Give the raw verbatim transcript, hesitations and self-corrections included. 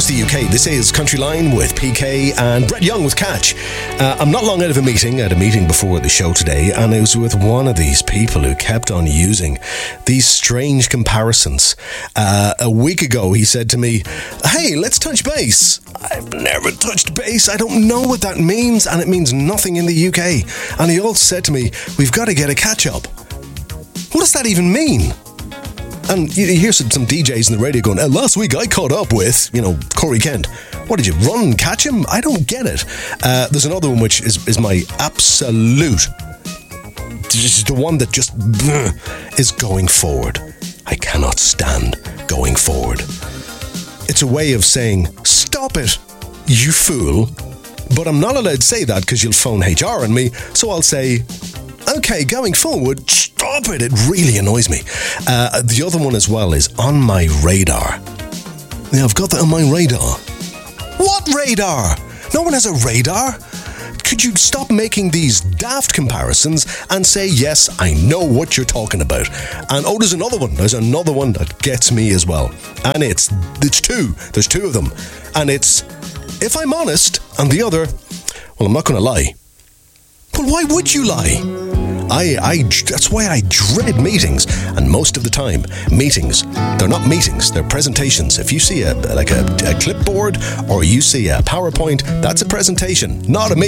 across the U K. This is Country Line with P K and Brett Young with Catch. Uh, I'm not long out of a meeting. I had a meeting before the show today, and I was with one of these people who kept on using these strange comparisons. Uh, a week ago, he said to me, "Hey, let's touch base." I've never touched base. I don't know what that means, and it means nothing in the U K. And he also said to me, "We've got to get a catch-up." What does that even mean? And you hear some, some D Js in the radio going, uh, last week I caught up with, you know, Corey Kent. What, did you run and catch him? I don't get it. Uh, there's another one which is, is my absolute, just the one that just bleh, is going forward. I cannot stand going forward. It's a way of saying, stop it, you fool. But I'm not allowed to say that because you'll phone H R on me, so I'll say, okay, going forward, stop it. It really annoys me. Uh, the other one as well is on my radar. Yeah, I've got that on my radar. What radar? No one has a radar. Could you stop making these daft comparisons and say, yes, I know what you're talking about. And oh, there's another one. There's another one that gets me as well. And it's, it's two. There's two of them. And it's, if I'm honest, and the other, well, I'm not going to lie. But why would you lie? I, I, that's why I dread meetings. And most of the time, meetings, they're not meetings, they're presentations. If you see a like a, a clipboard or you see a PowerPoint, that's a presentation, not a meeting.